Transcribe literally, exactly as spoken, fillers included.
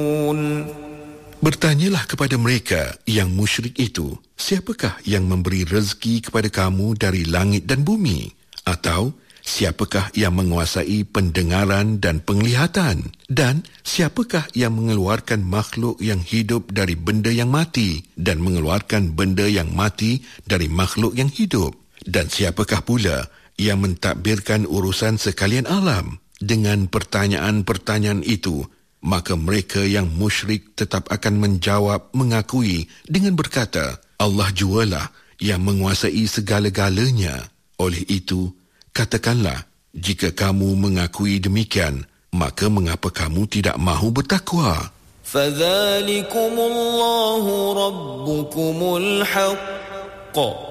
Bertanyalah kepada mereka yang musyrik itu, siapakah yang memberi rezeki kepada kamu dari langit dan bumi? Atau siapakah yang menguasai pendengaran dan penglihatan? Dan siapakah yang mengeluarkan makhluk yang hidup dari benda yang mati dan mengeluarkan benda yang mati dari makhluk yang hidup? Dan siapakah pula yang mentadbirkan urusan sekalian alam? Dengan pertanyaan-pertanyaan itu, maka mereka yang musyrik tetap akan menjawab, mengakui dengan berkata, Allah jualah yang menguasai segala-galanya. Oleh itu, katakanlah, jika kamu mengakui demikian, maka mengapa kamu tidak mahu bertakwa? فَذَلِكُمُ اللَّهُ رَبُّكُمُ الْحَقُّ